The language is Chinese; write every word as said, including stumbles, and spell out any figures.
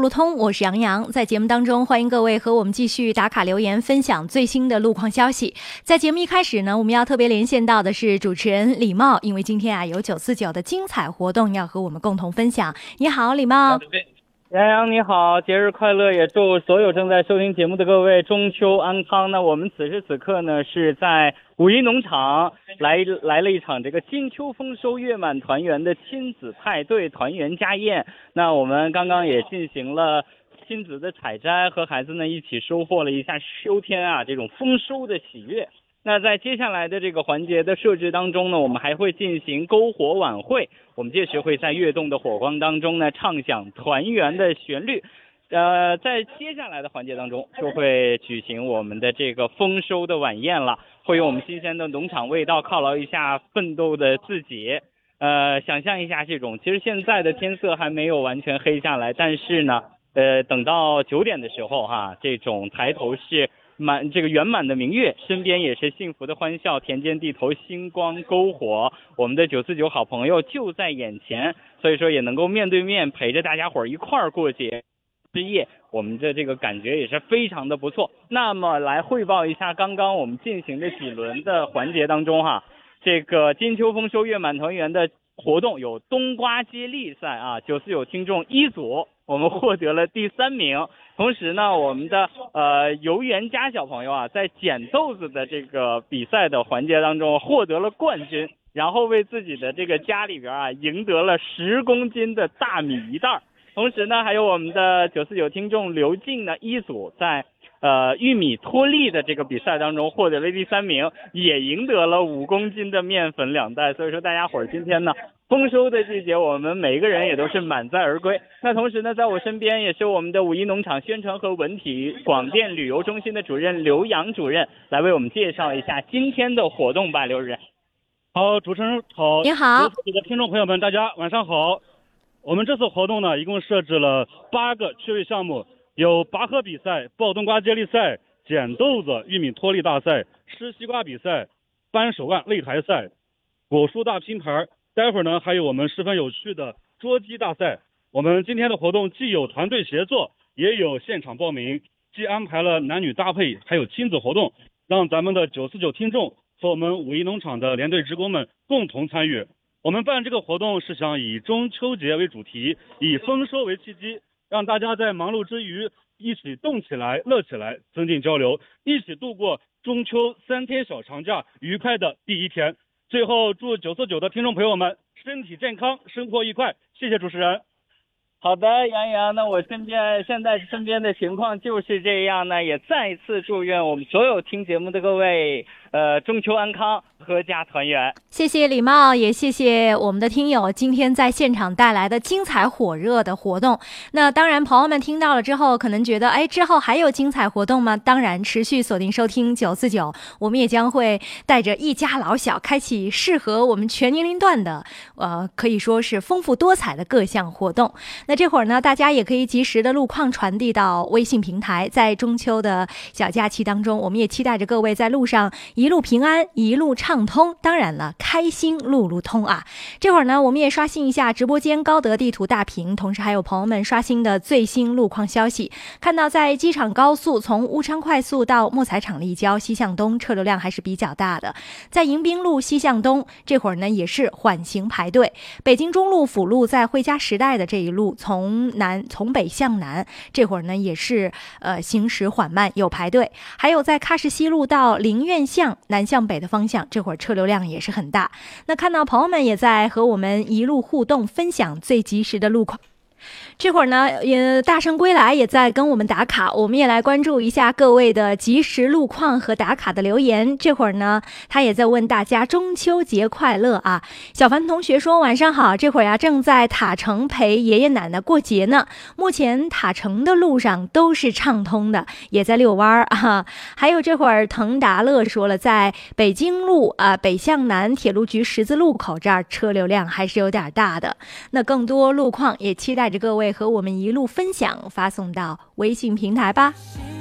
路通，我是杨洋。在节目当中，欢迎各位和我们继续打卡留言，分享最新的路况消息。在节目一开始呢，我们要特别连线到的是主持人李茂，因为今天啊有九四九的精彩活动要和我们共同分享。你好，李茂。 杨洋你好，节日快乐！也祝所有正在收听节目的各位中秋安康。那我们此时此刻呢，是在五一农场来来了一场这个金秋丰收月满团圆的亲子派对团圆家宴。那我们刚刚也进行了亲子的采摘，和孩子呢一起收获了一下秋天啊这种丰收的喜悦。那在接下来的这个环节的设置当中呢，我们还会进行篝火晚会，我们届时会在跃动的火光当中呢唱响团圆的旋律。呃，在接下来的环节当中就会举行我们的这个丰收的晚宴了，会用我们新鲜的农场味道犒劳一下奋斗的自己。呃，想象一下这种，其实现在的天色还没有完全黑下来，但是呢，呃，等到九点的时候哈，这种抬头是满这个圆满的明月，身边也是幸福的欢笑，田间地头星光篝火，我们的九四九好朋友就在眼前，所以说也能够面对面陪着大家伙一块儿过节之夜，我们的这个感觉也是非常的不错。那么来汇报一下刚刚我们进行的几轮的环节当中哈，这个金秋丰收月满团圆的活动有冬瓜接力赛啊，九四九听众一组我们获得了第三名。同时呢，我们的呃游园家小朋友啊，在捡豆子的这个比赛的环节当中获得了冠军，然后为自己的这个家里边啊赢得了十公斤的大米一袋。同时呢，还有我们的九四九听众刘静呢一组在呃玉米脱粒的这个比赛当中获得了第三名，也赢得了五公斤的面粉两袋。所以说大家伙儿今天呢丰收的季节，我们每个人也都是满载而归。那同时呢，在我身边也是我们的五一农场宣传和文体广电旅游中心的主任刘洋主任，来为我们介绍一下今天的活动吧。刘主任。 好，主持人好， 你好， 各位听众朋友们，大家晚上好。我们这次活动呢，一共设置了八个趣味项目，有拔河比赛、爆冬瓜接力赛、捡豆子、玉米脱粒大赛、吃西瓜比赛、扳手腕擂台赛、果蔬大拼盘。待会儿呢，还有我们十分有趣的捉鸡大赛。我们今天的活动既有团队协作，也有现场报名，既安排了男女搭配，还有亲子活动，让咱们的九四九听众和我们五一农场的连队职工们共同参与。我们办这个活动是想以中秋节为主题，以丰收为契机，让大家在忙碌之余一起动起来、乐起来，增进交流，一起度过中秋三天小长假愉快的第一天。最后祝九四九的听众朋友们身体健康，生活愉快。谢谢主持人。 好的，杨洋，那我身边现在身边的情况就是这样呢，也再一次祝愿我们所有听节目的各位呃中秋安康，阖家团圆。 谢谢李茂，也谢谢我们的听友今天在现场带来的精彩火热的活动。那当然朋友们听到了之后可能觉得哎，之后还有精彩活动吗？当然持续锁定收听九四九，我们也将会带着一家老小开启适合我们全年龄段的呃可以说是丰富多彩的各项活动。那这会儿呢，大家也可以及时的路况传递到微信平台。在中秋的小假期当中，我们也期待着各位在路上一路平安，一路畅通，当然了，开心路路通啊！这会儿呢，我们也刷新一下直播间高德地图大屏，同时还有朋友们刷新的最新路况消息。看到在机场高速从乌昌快速到木材厂立交西向东车流量还是比较大的，在迎宾路西向东这会儿呢也是缓行排队。北京中路辅路在汇嘉时代的这一路从南从北向南这会儿呢也是呃行驶缓慢有排队。还有在喀什西路到陵苑巷南向北的方向，这会儿车流量也是很大。那看到朋友们也在和我们一路互动，分享最及时的路况。这会儿呢，也大圣归来也在跟我们打卡，我们也来关注一下各位的及时路况和打卡的留言。这会儿呢，他也在问大家中秋节快乐啊！小凡同学说晚上好，这会儿呀、啊、正在塔城陪爷爷奶奶过节呢。目前塔城的路上都是畅通的，也在遛弯啊。还有这会儿滕达乐说了，在北京路啊北向南铁路局十字路口这儿车流量还是有点大的。那更多路况也期待着各位和我们一路分享，发送到微信平台吧。